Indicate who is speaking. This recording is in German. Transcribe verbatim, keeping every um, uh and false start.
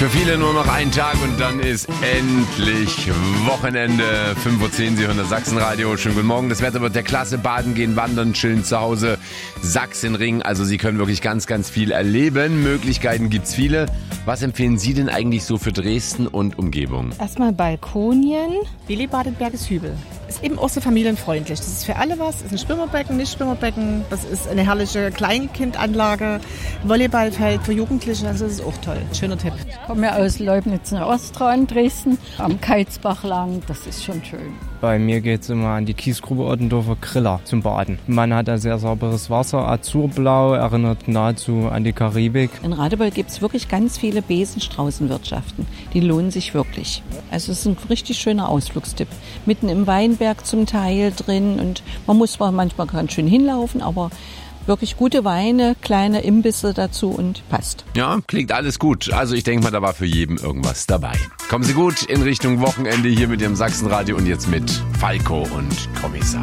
Speaker 1: Für viele nur noch ein Tag und dann ist endlich Wochenende. fünf Uhr zehn, Sie hören das Sachsenradio. Schönen guten Morgen. Das Wetter wird der Klasse. Baden gehen, wandern, chillen zu Hause. Sachsenring. Also Sie können wirklich ganz, ganz viel erleben. Möglichkeiten gibt's viele. Was empfehlen Sie denn eigentlich so für Dresden und Umgebung?
Speaker 2: Erstmal Balkonien.
Speaker 3: Willi Badenberg ist Hübel. Ist eben auch so familienfreundlich. Das ist für alle was. Ist ein Schwimmerbecken, nicht Schwimmerbecken. Das ist eine herrliche Kleinkindanlage. Volleyballfeld für Jugendliche. Also das ist auch toll. Schöner Tipp.
Speaker 4: Ich komme ja aus Leubnitz in Ostrau, Dresden, am Keizbach lang. Das ist schon schön.
Speaker 5: Bei mir geht es immer an die Kiesgrube Ottendorfer Griller zum Baden. Man hat da sehr sauberes Wasser, azurblau, erinnert nahezu an die Karibik.
Speaker 6: In Radebeul gibt es wirklich ganz viele Besenstraußenwirtschaften. Die lohnen sich wirklich. Also es ist ein richtig schöner Ausflugstipp. Mitten im Weinberg zum Teil drin und man muss zwar manchmal ganz schön hinlaufen, aber wirklich gute Weine, kleine Imbisse dazu und passt.
Speaker 1: Ja, klingt alles gut. Also ich denke mal, da war für jeden irgendwas dabei. Kommen Sie gut in Richtung Wochenende hier mit Ihrem Sachsenradio und jetzt mit Falco und Kommissar.